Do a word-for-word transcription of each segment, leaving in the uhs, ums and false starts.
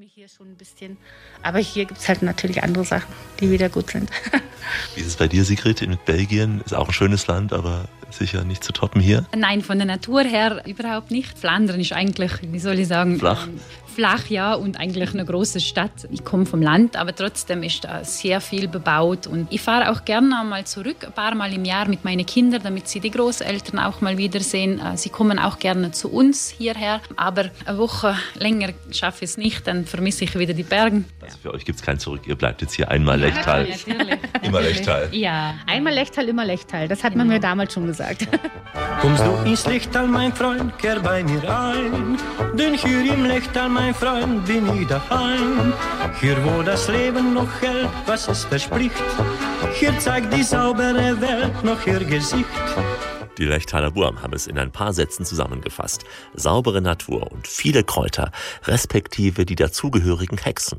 wie hier schon ein bisschen. Aber hier gibt es halt natürlich andere Sachen, die wieder gut sind. Wie ist es bei dir, Sigrid, in Belgien? Ist auch ein schönes Land, aber sicher nicht zu toppen hier? Nein, von der Natur her überhaupt nicht. Flandern ist eigentlich, wie soll ich sagen, flach. Ähm, flach, ja, und eigentlich eine große Stadt. Ich komme vom Land, aber trotzdem ist da sehr viel bebaut. Und ich fahre auch gerne mal zurück, ein paar Mal im Jahr mit meinen Kindern, damit sie die Großeltern auch mal wiedersehen. Sie kommen auch gerne zu uns hierher, aber eine Woche länger schaffe ich es nicht, dann vermisse ich wieder die Berge. Also für euch gibt es kein Zurück, ihr bleibt jetzt hier einmal Ja, Lechtal. natürlich. Immer Lechtal. Ja, einmal Lechtal, immer Lechtal. Das hat man mir damals schon gesagt. Kommst du ins Lechtal, mein Freund, kehr bei mir ein. Denn hier im Lechtal, mein Freund, bin ich daheim. Hier, wo das Leben noch hält, was es verspricht. Hier zeigt die saubere Welt noch ihr Gesicht. Die Lechtaler Buam haben es in ein paar Sätzen zusammengefasst. Saubere Natur und viele Kräuter, respektive die dazugehörigen Hexen.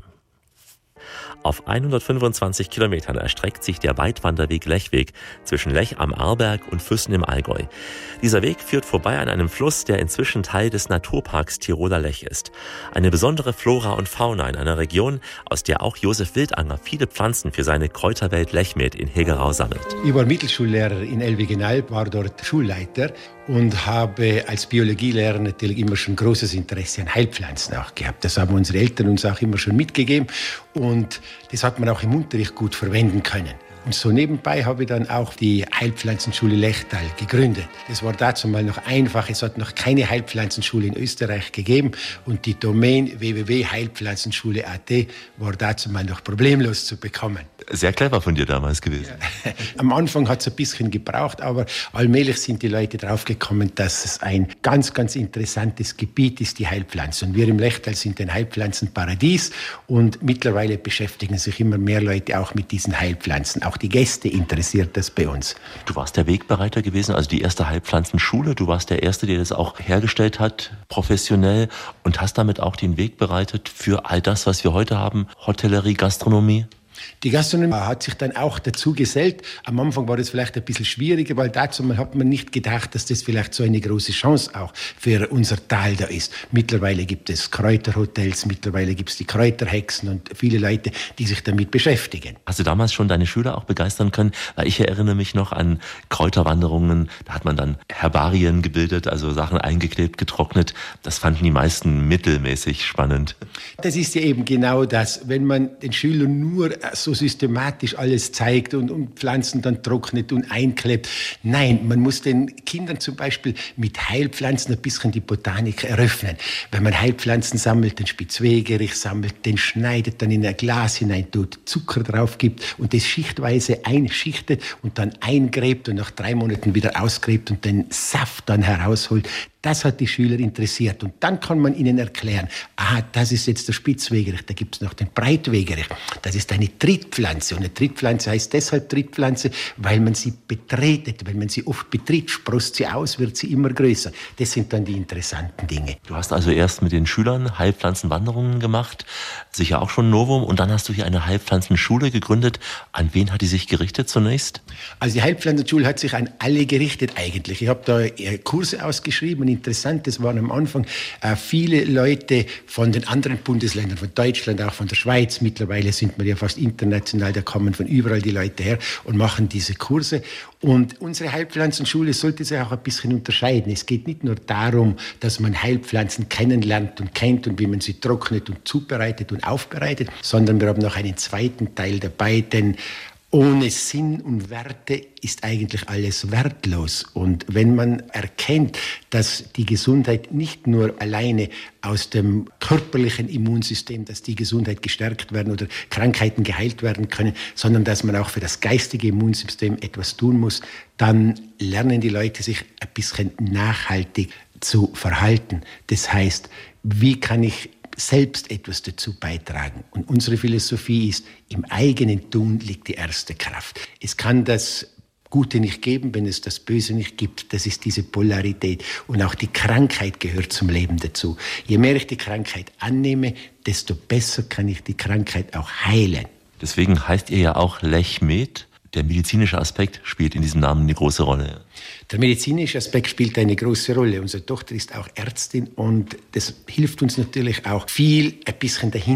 Auf hundertfünfundzwanzig Kilometern erstreckt sich der Weitwanderweg Lechweg zwischen Lech am Arlberg und Füssen im Allgäu. Dieser Weg führt vorbei an einem Fluss, der inzwischen Teil des Naturparks Tiroler Lech ist. Eine besondere Flora und Fauna in einer Region, aus der auch Josef Wildanger viele Pflanzen für seine Kräuterwelt Lechmed in Hegerau sammelt. Ich war Mittelschullehrer in Elvigenalb, war dort Schulleiter und habe als Biologielehrer natürlich immer schon großes Interesse an Heilpflanzen auch gehabt. Das haben unsere Eltern uns auch immer schon mitgegeben und das hat man auch im Unterricht gut verwenden können. Und so nebenbei habe ich dann auch die Heilpflanzenschule Lechtal gegründet. Das war dazu mal noch einfach. Es hat noch keine Heilpflanzenschule in Österreich gegeben. Und die Domain w w w punkt heilpflanzenschule punkt a t war dazu mal noch problemlos zu bekommen. Sehr clever von dir damals gewesen. Ja. Am Anfang hat es ein bisschen gebraucht, aber allmählich sind die Leute draufgekommen, dass es ein ganz, ganz interessantes Gebiet ist, die Heilpflanze. Und wir im Lechtal sind ein Heilpflanzenparadies. Und mittlerweile beschäftigen sich immer mehr Leute auch mit diesen Heilpflanzen. Auch die Gäste interessiert das bei uns. Du warst der Wegbereiter gewesen, also die erste Heilpflanzenschule. Du warst der Erste, der das auch hergestellt hat, professionell, und hast damit auch den Weg bereitet für all das, was wir heute haben, Hotellerie, Gastronomie. Die Gastronomie hat sich dann auch dazu gesellt. Am Anfang war das vielleicht ein bisschen schwieriger, weil dazu hat man nicht gedacht, dass das vielleicht so eine große Chance auch für unser Tal da ist. Mittlerweile gibt es Kräuterhotels, mittlerweile gibt es die Kräuterhexen und viele Leute, die sich damit beschäftigen. Hast du damals schon deine Schüler auch begeistern können? Weil ich erinnere mich noch an Kräuterwanderungen. Da hat man dann Herbarien gebildet, also Sachen eingeklebt, getrocknet. Das fanden die meisten mittelmäßig spannend. Das ist ja eben genau das, wenn man den Schülern nur so systematisch alles zeigt und, und Pflanzen dann trocknet und einklebt. Nein, man muss den Kindern zum Beispiel mit Heilpflanzen ein bisschen die Botanik eröffnen. Wenn man Heilpflanzen sammelt, den Spitzwegerich sammelt, den schneidet, dann in ein Glas hinein tut, Zucker drauf gibt und das schichtweise einschichtet und dann eingräbt und nach drei Monaten wieder ausgräbt und den Saft dann herausholt. Das hat die Schüler interessiert. Und dann kann man ihnen erklären, aha, das ist jetzt der Spitzwegerich, da gibt es noch den Breitwegerich. Das ist eine Trittpflanze. Und eine Trittpflanze heißt deshalb Trittpflanze, weil man sie betretet. Wenn man sie oft betritt, sproßt sie aus, wird sie immer größer. Das sind dann die interessanten Dinge. Du hast also erst mit den Schülern Heilpflanzenwanderungen gemacht, sicher auch schon Novum. Und dann hast du hier eine Heilpflanzenschule gegründet. An wen hat die sich gerichtet zunächst? Also die Heilpflanzenschule hat sich an alle gerichtet eigentlich. Ich habe da Kurse ausgeschrieben. Interessant, es waren am Anfang äh, viele Leute von den anderen Bundesländern, von Deutschland, auch von der Schweiz. Mittlerweile sind wir ja fast international, da kommen von überall die Leute her und machen diese Kurse. Und unsere Heilpflanzenschule sollte sich auch ein bisschen unterscheiden. Es geht nicht nur darum, dass man Heilpflanzen kennenlernt und kennt und wie man sie trocknet und zubereitet und aufbereitet, sondern wir haben noch einen zweiten Teil dabei, denn ohne Sinn und Werte ist eigentlich alles wertlos. Und wenn man erkennt, dass die Gesundheit nicht nur alleine aus dem körperlichen Immunsystem, dass die Gesundheit gestärkt werden oder Krankheiten geheilt werden können, sondern dass man auch für das geistige Immunsystem etwas tun muss, dann lernen die Leute sich ein bisschen nachhaltig zu verhalten. Das heißt, wie kann ich selbst etwas dazu beitragen. Und unsere Philosophie ist, im eigenen Tun liegt die erste Kraft. Es kann das Gute nicht geben, wenn es das Böse nicht gibt. Das ist diese Polarität. Und auch die Krankheit gehört zum Leben dazu. Je mehr ich die Krankheit annehme, desto besser kann ich die Krankheit auch heilen. Deswegen heißt ihr ja auch Lechmed. Der medizinische Aspekt spielt in diesem Namen eine große Rolle. Der medizinische Aspekt spielt eine große Rolle. Unsere Tochter ist auch Ärztin und das hilft uns natürlich auch viel, ein bisschen dahin